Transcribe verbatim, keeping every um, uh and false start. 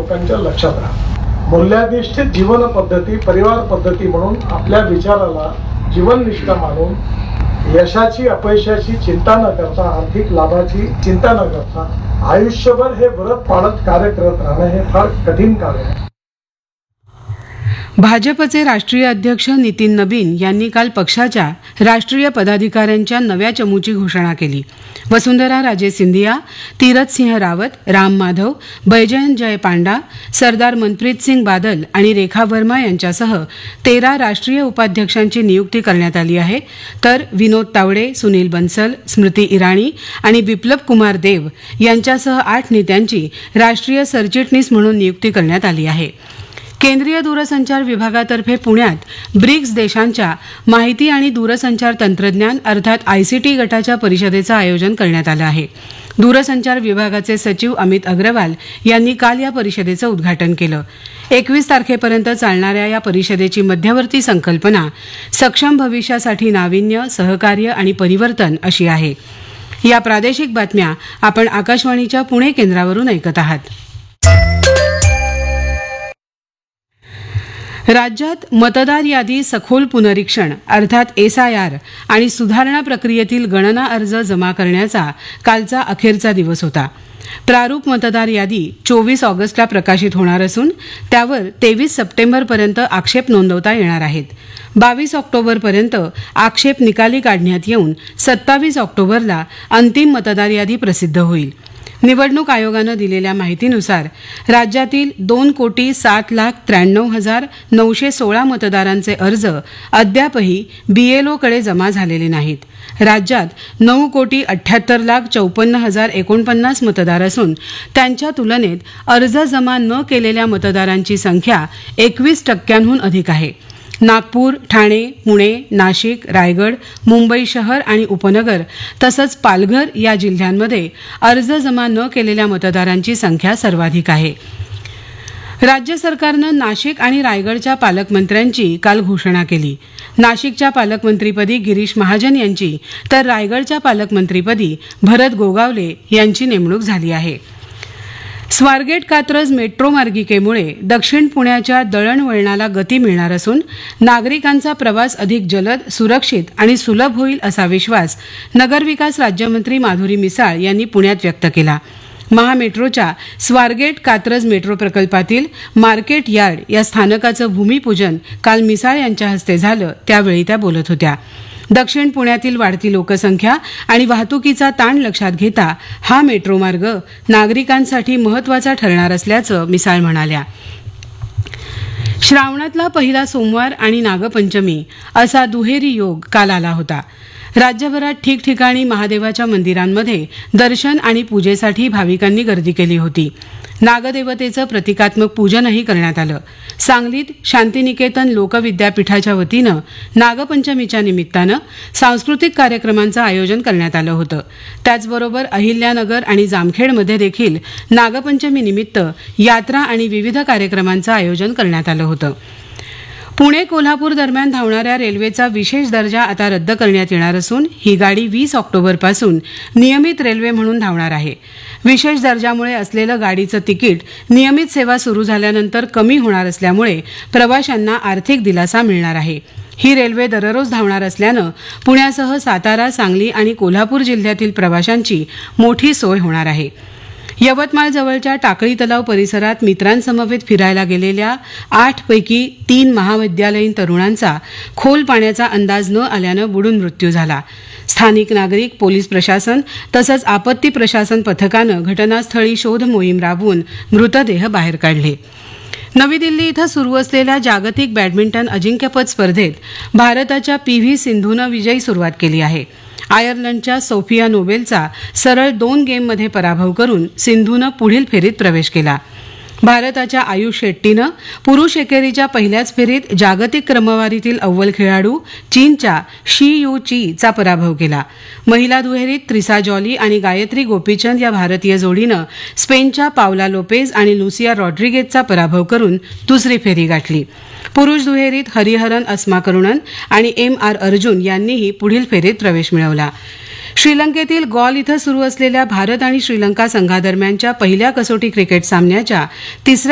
लोकांच्या लक्षात राहतं. मूल्याधिष्ठित जीवन पद्धती, परिवार पद्धती म्हणून आपल्या विचाराला जीवननिष्ठा मानून यशाची अपयशाची चिंता न करता, आर्थिक लाभाची चिंता न करता आयुष्यभर हे व्रत पाळत कार्य करत राहणं हे फार कठीण कार्य आहे. भाजपचे राष्ट्रीय अध्यक्ष नितीन नबीन यांनी काल पक्षाच्या राष्ट्रीय पदाधिकाऱ्यांच्या नव्या चमूची घोषणा केली. वसुंधरा राजे सिंधिया, तीरथ सिंह रावत, राम माधव, बैजयंत जय पांडा, सरदार मनप्रीत सिंग बादल आणि रेखा वर्मा यांच्यासह तेरा राष्ट्रीय उपाध्यक्षांची नियुक्ती करण्यात आली आहे. तर विनोद तावडे, सुनील बन्सल, स्मृती इराणी आणि बिप्लब कुमार देव यांच्यासह आठ नेत्यांची राष्ट्रीय सरचिटणीस म्हणून नियुक्ती करण्यात आली आहे. केंद्रीय दूरसंचार विभागातर्फे पुण्यात ब्रिक्स देशांच्या माहिती आणि दूरसंचार तंत्रज्ञान अर्थात आयसीटी गटाच्या परिषदेचं आयोजन करण्यात आलं आहे. दूरसंचार विभागाचे सचिव अमित अग्रवाल यांनी काल या परिषदेचं उद्घाटन केलं. एकवीस तारखेपर्यंत चालणाऱ्या या परिषदेची मध्यवर्ती संकल्पना सक्षम भविष्यासाठी नाविन्य, सहकार्य आणि परिवर्तन अशी आहे. या प्रादेशिक बातम्या आपण आकाशवाणीच्या पुणे केंद्रावरून ऐकत आहात. राज्यात मतदार यादी सखोल पुनरीक्षण अर्थात एसआयआर आणि सुधारणा प्रक्रियेतील गणना अर्ज जमा करण्याचा कालचा अखेरचा दिवस होता. प्रारूप मतदार यादी चोवीस ऑगस्टला प्रकाशित होणार असून त्यावर तेवीस सप्टेंबरपर्यंत आक्षेप नोंदवता येणार आहेत. बावीस ऑक्टोबरपर्यंत आक्षेप निकाली काढण्यात येऊन सत्तावीस ऑक्टोबरला अंतिम मतदार यादी प्रसिद्ध होईल. निवडणूक आयोगानं दिलेल्या माहितीनुसार राज्यातील दोन कोटी सात लाख त्र्याण्णव हजार नऊशे सोळा मतदारांचे अर्ज अद्यापही बीएलओकडे जमा झालेले नाहीत. राज्यात नऊ कोटी अठ्ठ्याहत्तर लाख चौपन्न हजार एकोणपन्नास मतदार असून त्यांच्या तुलनेत अर्ज जमा न केलेल्या मतदारांची संख्या एकवीस टक्क्यांहून अधिक आहे. नागपूर, ठाणे, पुणे, नाशिक, रायगड, मुंबई शहर आणि उपनगर तसंच पालघर या जिल्ह्यांमध्ये अर्ज जमा न केलेल्या मतदारांची संख्या सर्वाधिक आहे. राज्य सरकारनं नाशिक आणि रायगडच्या पालकमंत्र्यांची काल घोषणा केली. नाशिकच्या पालकमंत्रीपदी गिरीश महाजन यांची तर रायगडच्या पालकमंत्रीपदी भरत गोगावले यांची नेमणूक झाली आहे. स्वारगेट कात्रज मेट्रो मार्गिकेमुळे दक्षिण पुण्याच्या दळणवळणाला गती मिळणार असून नागरिकांचा प्रवास अधिक जलद, सुरक्षित आणि सुलभ होईल असा विश्वास नगरविकास राज्यमंत्री माधुरी मिसाळ यांनी पुण्यात व्यक्त केला. महामेट्रोच्या स्वारगेट कात्रज मेट्रो प्रकल्पातील मार्केट यार्ड या स्थानकाचं भूमिपूजन काल मिसाळ यांच्या हस्ते झालं, त्यावेळी त्या बोलत होत्या. दक्षिण पुण्यातील वाढती लोकसंख्या आणि वाहतुकीचा ताण लक्षात घेता हा मेट्रो मार्ग नागरिकांसाठी महत्त्वाचा ठरणार असल्याचं मिसाळ म्हणाल्या. श्रावणातला पहिला सोमवार आणि नागपंचमी असा दुहेरी योग काल आला होता. राज्यभरात ठिकठिकाणी महादेवाच्या मंदिरांमध्ये दर्शन आणि पूजेसाठी भाविकांनी गर्दी केली होती. नागदेवतेचं प्रतिकात्मक पूजनही करण्यात आलं. सांगलीत शांतिनिकेतन लोकविद्यापीठाच्या वतीनं नागपंचमीच्या निमित्तानं सांस्कृतिक कार्यक्रमांचं आयोजन करण्यात आलं होतं. त्याचबरोबर अहिल्यानगर आणि जामखेडमध्ये देखील नागपंचमी निमित्त यात्रा आणि विविध कार्यक्रमांचं आयोजन करण्यात आलं होतं. पुणे कोल्हापूर दरम्यान धावणाऱ्या रेल्वेचा विशेष दर्जा आता रद्द करण्यात येणार असून ही गाडी वीस ऑक्टोबरपासून नियमित रेल्वे म्हणून धावणार आहे. विशेष दर्जामुळे असलेलं गाडीचं तिकीट नियमित सेवा सुरू झाल्यानंतर कमी होणार असल्यामुळे प्रवाशांना आर्थिक दिलासा मिळणार आहे. ही रेल्वे दररोज धावणार असल्यानं पुण्यासह सातारा, सांगली आणि कोल्हापूर जिल्ह्यातील प्रवाशांची मोठी सोय होणार आहे. यवतमाळ जवळच्या टाकळी तलाव परिसरात मित्रांसमवेत फिरायला गेलेल्या आठ पैकी तीन महाविद्यालयीन तरुणांचा खोल पाण्याचा अंदाज न आल्यानं बुडून मृत्यू झाला. स्थानिक नागरिक, पोलीस प्रशासन तसंच आपत्ती प्रशासन पथकानं घटनास्थळी शोध मोहीम राबवून मृतदेह बाहेर काढले. नवी दिल्ली इथं सुरू असलेल्या जागतिक बॅडमिंटन अजिंक्यपद स्पर्धेत भारताच्या पी व्ही सिंधूनं विजयी सुरुवात केली आहे. आयर्लंडच्या सोफिया नोबेलचा सरळ दोन गेममध्ये पराभव करून सिंधूनं पुढील फेरीत प्रवेश केला. भारताच्या आयुष शेट्टीनं पुरुष एकेरीच्या पहिल्याच फेरीत जागतिक क्रमवारीतील अव्वल खेळाडू चीनच्या शी यू चीचा पराभव केला. महिला दुहेरीत त्रिसा जॉली आणि गायत्री गोपीचंद या भारतीय जोडीनं स्पेनच्या पावला लोपेज आणि लुसिया रॉड्रिगेजचा पराभव करून दुसरी फेरी गाठली. पुरुष दुहेरीत हरिहरन अस्मा करुणन आणि एम आर अर्जुन यांनीही पुढील फेरीत प्रवेश मिळवला. श्रीलंकेतील गॉल इथं सुरू असलेल्या भारत आणि श्रीलंका संघादरम्यानच्या पहिल्या कसोटी क्रिकेट सामन्याच्या तिसऱ्या